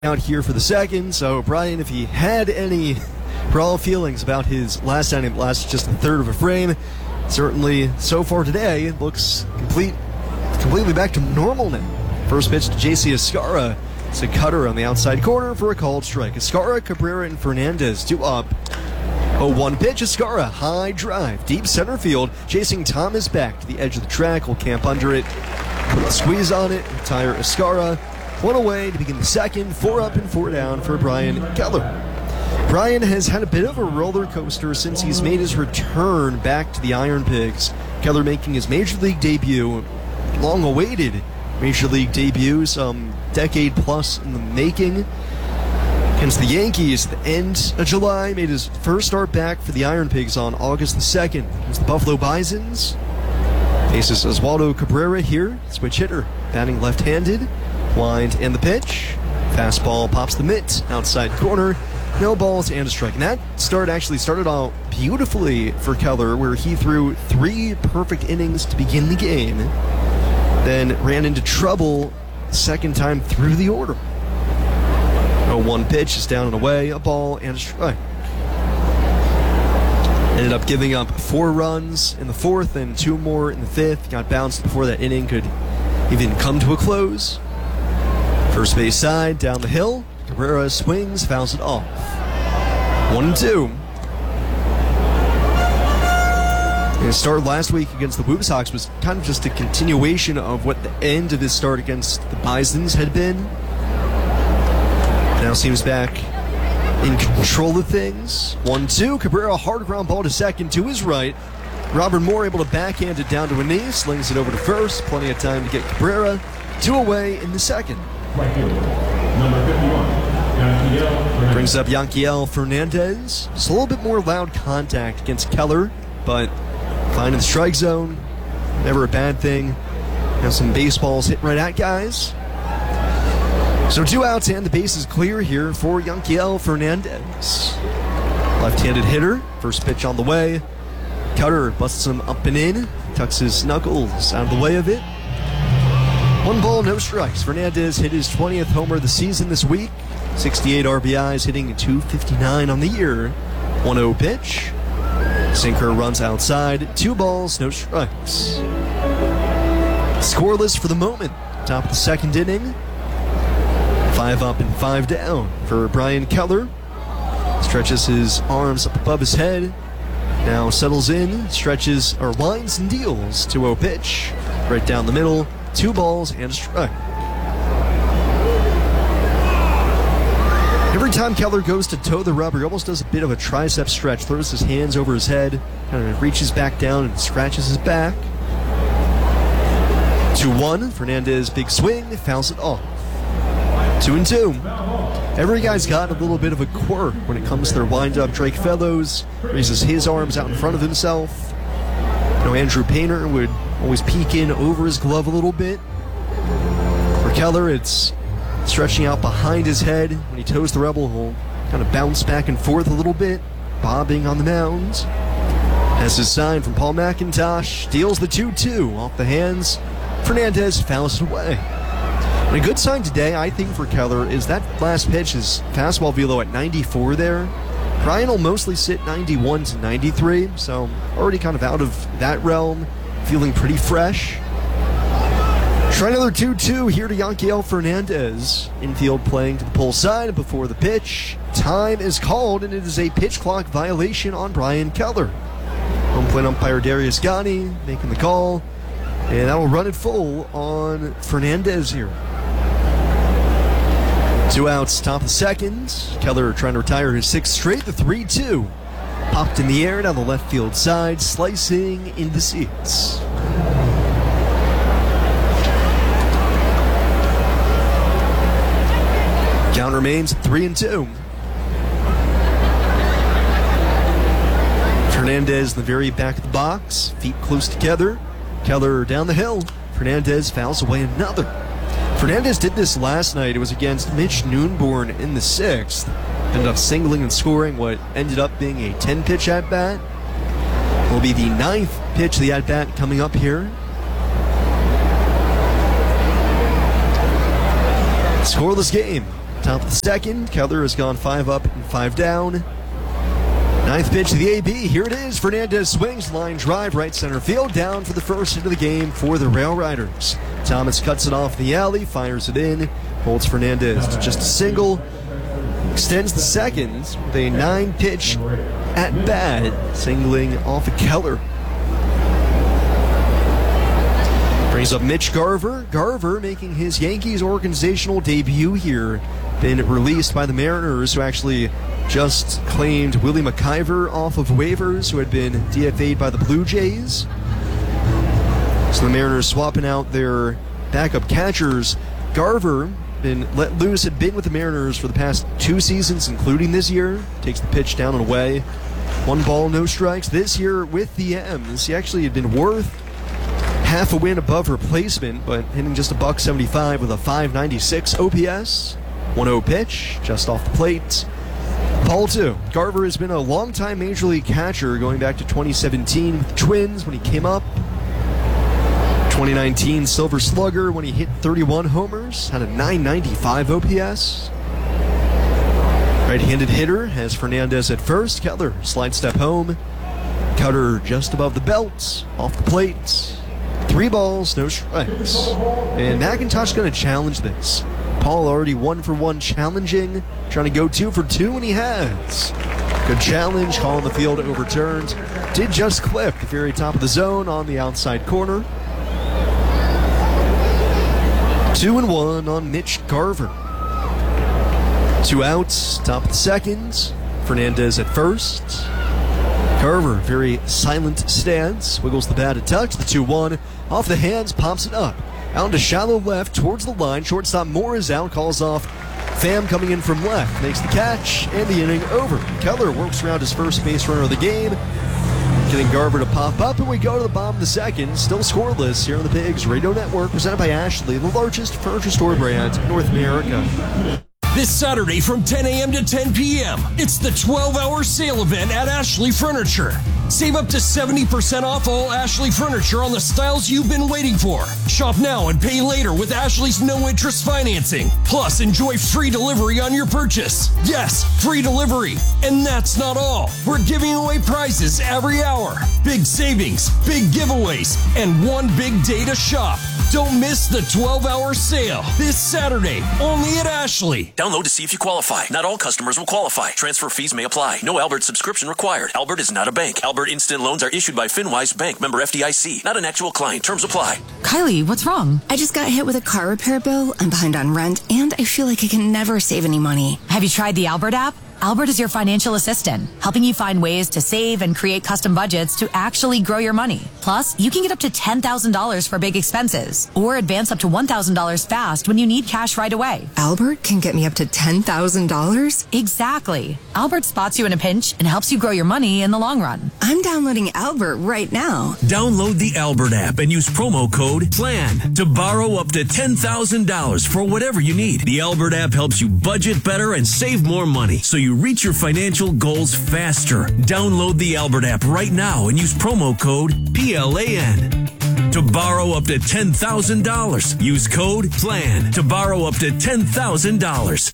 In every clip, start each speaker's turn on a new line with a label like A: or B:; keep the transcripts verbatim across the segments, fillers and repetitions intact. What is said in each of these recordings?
A: out here for the second. So Brian, if he had any raw feelings about his last inning, last just a third of a frame, certainly so far today it looks complete, completely back to normal now. First pitch to J C Escarra. It's a cutter on the outside corner for a called strike. Escarra, Cabrera, and Fernandez two up. oh one pitch, Escarra, high drive, deep center field. Chasing Thomas back to the edge of the track. Will camp under it, put a squeeze on it, retire Escarra. One away to begin the second, four up and four down for Brian Keller. Brian has had a bit of a roller coaster since he's made his return back to the Iron Pigs. Keller making his Major League debut, long-awaited Major League debut, some decade plus in the making. Against the Yankees at the end of July, made his first start back for the Iron Pigs on August the second. Against the Buffalo Bisons. Faces Oswaldo Cabrera here, switch hitter, batting left-handed. Wind and the pitch. Fastball pops the mitt, outside corner. No balls and a strike. And that start actually started out beautifully for Keller, where he threw three perfect innings to begin the game. Then ran into trouble second time through the order. oh one pitch is down and away, a ball and a strike. Ended up giving up four runs in the fourth and two more in the fifth. Got bounced before that inning could even come to a close. First base side, down the hill. Cabrera swings, fouls it off. One and two. His start last week against the Woo Sox was kind of just a continuation of what the end of his start against the Bisons had been. Now seems back in control of things. One two. Cabrera, hard ground ball to second to his right. Robert Moore able to backhand it down to a knee, slings it over to first. Plenty of time to get Cabrera. Two away in the second.
B: Right fielder, number fifty-one, Yanquiel Fernandez.
A: Brings up Yanquiel Fernandez. Just a little bit more loud contact against Keller, but fine in the strike zone. Never a bad thing. Have some baseballs hit right at guys. So two outs and the base is clear here for Yanquiel Fernandez. Left-handed hitter. First pitch on the way. Cutter busts him up and in. Tucks his knuckles out of the way of it. One ball, no strikes. Fernandez hit his twentieth homer of the season this week. sixty-eight R B Is, hitting two fifty-nine on the year. one oh pitch. Sinker runs outside. Two balls, no strikes. Scoreless for the moment. Top of the second inning. Five up and five down for Brian Keller. Stretches his arms up above his head. Now settles in, stretches, or winds and deals. two oh pitch. Right down the middle. Two balls and a strike. Every time Keller goes to toe the rubber, he almost does a bit of a tricep stretch, throws his hands over his head, kind of reaches back down and scratches his back. two one, Fernandez, big swing, fouls it off. Two and two. Every guy's got a little bit of a quirk when it comes to their wind-up. Drake Fellows raises his arms out in front of himself. You know, Andrew Painter would always peek in over his glove a little bit. For Keller, it's stretching out behind his head. When he toes the rebel, he'll kind of bounce back and forth a little bit, bobbing on the mound. Has his sign from Paul McIntosh. Deals the two two off the hands. Fernandez fouls it away. And a good sign today, I think, for Keller is that last pitch, his fastball velo at ninety-four there. Brian will mostly sit ninety-one to ninety-three, so already kind of out of that realm. Feeling pretty fresh. Try another two two here to Yanquiel Fernandez. Infield playing to the pull side before the pitch. Time is called, and it is a pitch clock violation on Brian Keller. Home plate umpire Darius Gotti making the call. And that will run it full on Fernandez here. Two outs, top of the second. Keller trying to retire his sixth straight, the three two. Popped in the air down the left field side, slicing into the seats. Count remains three and two. Fernandez in the very back of the box, feet close together. Keller down the hill. Fernandez fouls away another. Fernandez did this last night. It was against Mitch Noonborn in the sixth. Ended up singling and scoring what ended up being a ten-pitch at-bat. Will be the ninth pitch of the at-bat coming up here. Scoreless game. top of the second. Keller has gone five up and five down. Ninth pitch to the A B. Here it is. Fernandez swings, line drive, right center field, down for the first hit of the game for the Rail Riders. Thomas cuts it off the alley, fires it in, holds Fernandez to just a single, extends the second with a nine-pitch at-bat, singling off of Keller. Brings up Mitch Garver. Garver making his Yankees organizational debut here. Been released by the Mariners, who actually just claimed Willie McIver off of waivers, who had been D F A'd by the Blue Jays. So the Mariners swapping out their backup catchers. Garver, been let loose, had been with the Mariners for the past two seasons, including this year. Takes the pitch down and away. One ball, no strikes. This year with the M's, he actually had been worth half a win above replacement, but hitting just a buck seventy-five with a five ninety-six O P S. one oh pitch, just off the plate. Ball two. Garver has been a longtime Major League catcher going back to twenty seventeen with the Twins when he came up. twenty nineteen Silver Slugger when he hit thirty-one homers, had a nine ninety-five O P S. Right-handed hitter has Fernandez at first. Keller slide step home. Cutter just above the belt, off the plate. Three balls, no strikes. And McIntosh going to challenge this. Paul already one for one challenging, trying to go two for two, and he has. Good challenge, call on the field overturned. Did just clip the very top of the zone on the outside corner. Two and one on Mitch Garver. Two outs, top of the second. Fernandez at first. Garver, very silent stance, wiggles the bat a touch. The two one off the hands, pops it up. Out into shallow left, towards the line. Shortstop Moore is out, calls off Pham coming in from left. Makes the catch, and the inning over. Keller works around his first base runner of the game, getting Garver to pop up, and we go to the bottom of the second. Still scoreless here on the Pigs Radio Network, presented by Ashley, the largest furniture store brand in North America.
C: This Saturday from ten a.m. to ten p.m., it's the twelve-hour sale event at Ashley Furniture. Save up to seventy percent off all Ashley Furniture on the styles you've been waiting for. Shop now and pay later with Ashley's no-interest financing. Plus, enjoy free delivery on your purchase. Yes, free delivery. And that's not all. We're giving away prizes every hour. Big savings, big giveaways, and one big day to shop. Don't miss the twelve-hour sale this Saturday, only at Ashley.
D: Download to see if you qualify. Not all customers will qualify. Transfer fees may apply. No Albert subscription required. Albert is not a bank. Albert Instant Loans are issued by FinWise Bank, member F D I C. Not an actual client. Terms apply.
E: Kylie, what's wrong? I just got hit with a car repair bill. I'm behind on rent, and I feel like I can never save any money.
F: Have you tried the Albert app? Albert is your financial assistant, helping you find ways to save and create custom budgets to actually grow your money. Plus, you can get up to ten thousand dollars for big expenses, or advance up to one thousand dollars fast when you need cash right away.
E: Albert can get me up to ten thousand dollars?
F: Exactly. Albert spots you in a pinch and helps you grow your money in the long run.
E: I'm downloading Albert right now.
G: Download the Albert app and use promo code PLAN to borrow up to ten thousand dollars for whatever you need. The Albert app helps you budget better and save more money, so you reach your financial goals faster. Download the Albert app right now and use promo code P L A N to borrow up to ten thousand dollars. Use code PLAN to borrow up to ten thousand dollars.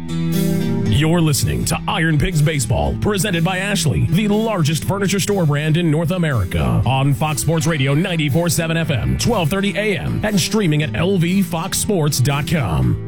H: You're listening to Iron Pigs Baseball, presented by Ashley, the largest furniture store brand in North America. On Fox Sports Radio ninety-four point seven F M, twelve thirty A M, and streaming at L V fox sports dot com.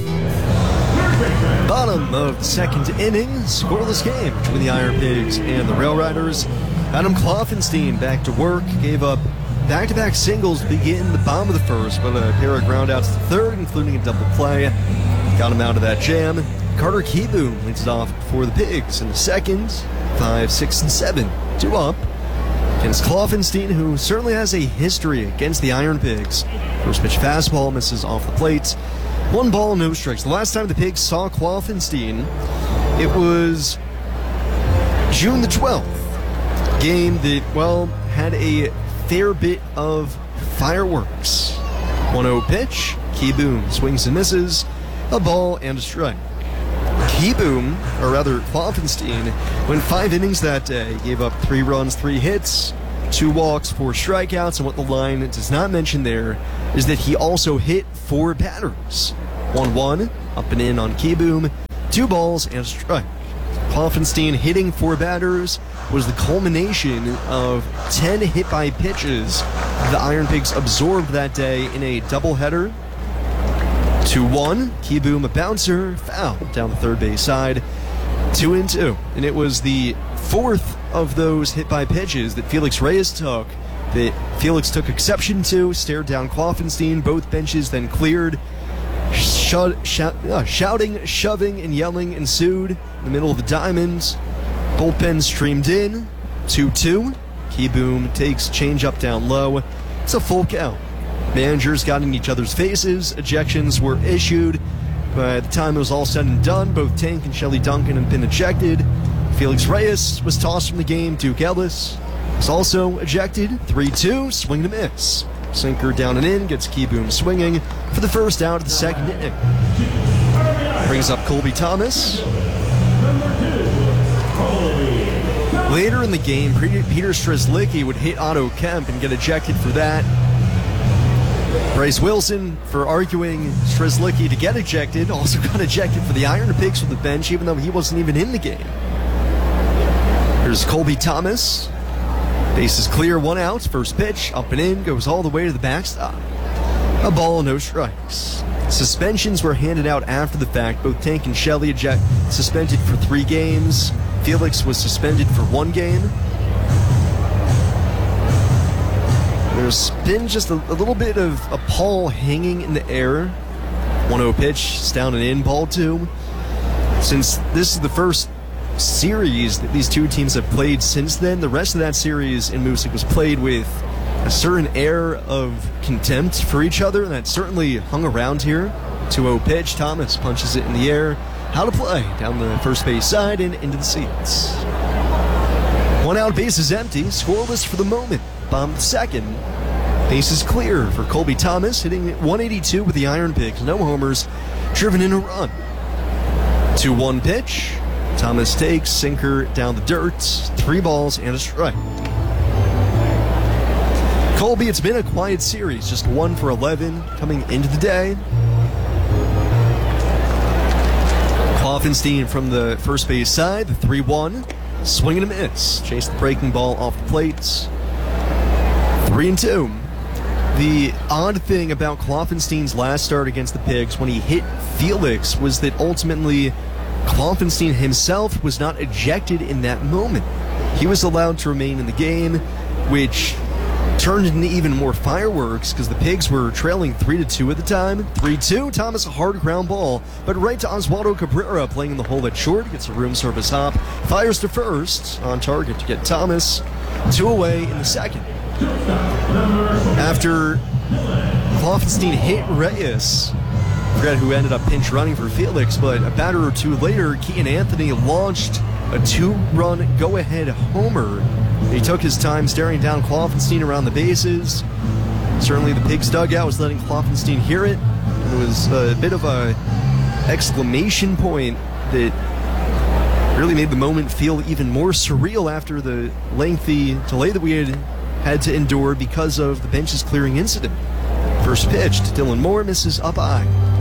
A: Bottom of the second inning, scoreless game between the Iron Pigs and the Rail Riders. Adam Kloffenstein back to work, gave up back-to-back singles to begin the bottom of the first, but a pair of groundouts to third, including a double play. Got him out of that jam. Carter Kieboom leads it off for the Pigs in the second. Five, six, and seven. Two up against Kloffenstein, who certainly has a history against the Iron Pigs. First pitch fastball misses off the plate. One ball, no strikes. The last time the Pigs saw Kloffenstein, it was June the twelfth. Game that, well, had a fair bit of fireworks. one oh pitch. Kieboom swings and misses. A ball and a strike. Kieboom, or rather Kloffenstein, went five innings that day. Gave up three runs, three hits, two walks, four strikeouts, and what the line does not mention there is that he also hit four batters. one one, up and in on Kieboom, two balls and a strike. Kloffenstein hitting four batters was the culmination of ten hit-by pitches the Iron Pigs absorbed that day in a doubleheader. two one, Kieboom a bouncer, foul down the third base side, two and two. And it was the fourth of those hit-by pitches that Felix Reyes took that Felix took exception to, stared down Kloffenstein, both benches then cleared. Shout, shout, uh, shouting, shoving, and yelling ensued in the middle of the diamond. Bullpen streamed in, two two. Kieboom takes changeup down low. It's a full count. Managers got in each other's faces. Ejections were issued. By the time it was all said and done, both Tank and Shelly Duncan had been ejected. Felix Reyes was tossed from the game. Duke Ellis was also ejected. three two, swing and a miss. Sinker down and in, gets Kieboom swinging for the first out of the second inning. Brings up Colby Thomas. Later in the game, Peter Strzelecki would hit Otto Kemp and get ejected for that. Bryce Wilson, for arguing Strzelecki to get ejected, also got ejected for the Iron Pigs from the bench, even though he wasn't even in the game. Here's Colby Thomas. Base is clear, one out, first pitch, up and in, goes all the way to the backstop. A ball, no strikes. Suspensions were handed out after the fact. Both Tank and Shelly eject suspended for three games. Felix was suspended for one game. There's been just a, a little bit of a pall hanging in the air. one oh pitch, it's down and in, ball two. Since this is the first series that these two teams have played since then, the rest of that series in Moosic was played with a certain air of contempt for each other, and that certainly hung around here. two oh pitch, Thomas punches it in the air. How to play down the first base side and into the seats. One out, base is empty, scoreless for the moment. Bottom of the second. Base is clear for Colby Thomas, hitting one eighty-two with the Iron Pigs. No homers, driven in a run. two one pitch. Thomas takes, sinker down the dirt, three balls and a strike. Colby, it's been a quiet series, just one for eleven coming into the day. Kloffenstein from the first base side, the three one, swing and a miss. Chase the breaking ball off the plates. three and two. The odd thing about Kloffenstein's last start against the Pigs when he hit Felix was that ultimately Kloffenstein himself was not ejected in that moment. He was allowed to remain in the game, which turned into even more fireworks because the Pigs were trailing three to two at the time. three two, Thomas a hard ground ball, but right to Oswaldo Cabrera playing in the hole at short, gets a room service hop, fires to first, on target to get Thomas two away in the second. After Kloffenstein hit Reyes, I forget who ended up pinch running for Felix, but a batter or two later, Keaton Anthony launched a two-run go-ahead homer. He took his time staring down Kloffenstein around the bases. Certainly the Pigs dugout was letting Kloffenstein hear it. And it was a bit of a exclamation point that really made the moment feel even more surreal after the lengthy delay that we had had to endure because of the benches clearing incident. First pitch to Dylan Moore, misses up high.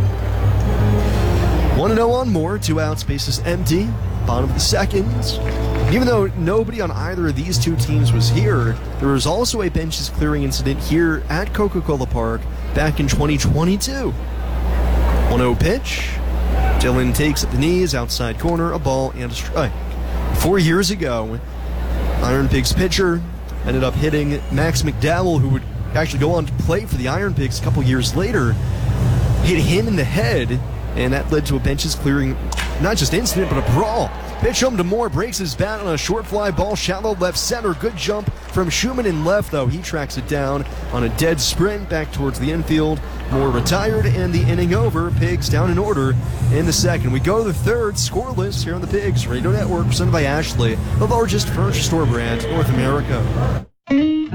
A: one and oh on Moore, two outs, bases empty, bottom of the second. Even though nobody on either of these two teams was here, there was also a benches clearing incident here at Coca-Cola Park back in twenty twenty-two. one oh pitch, Dylan takes at the knees, outside corner, a ball and a strike. Four years ago, Iron Pigs pitcher ended up hitting Max McDowell, who would actually go on to play for the Iron Pigs a couple years later, hit him in the head, and that led to a benches clearing, not just incident, but a brawl. Pitch home to Moore, breaks his bat on a short fly ball, shallow left center. Good jump from Schumann in left, though. He tracks it down on a dead sprint back towards the infield. Moore retired, and the inning over. Pigs down in order in the second. We go to the third, scoreless here on the Pigs Radio Network, presented by Ashley, the largest furniture store brand in North America.